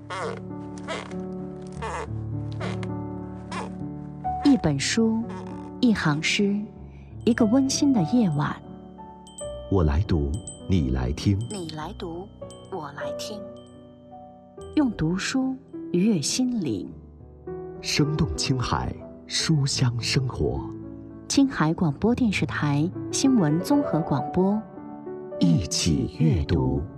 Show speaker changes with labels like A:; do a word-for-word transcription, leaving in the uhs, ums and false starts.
A: 一本书，一行诗，一个温馨的夜晚。
B: 我来读，你来听。
A: 你来读，我来听。用读书愉悦心灵。
B: 生动青海，书香生活。
A: 青海广播电视台新闻综合广播，
B: 一起阅读。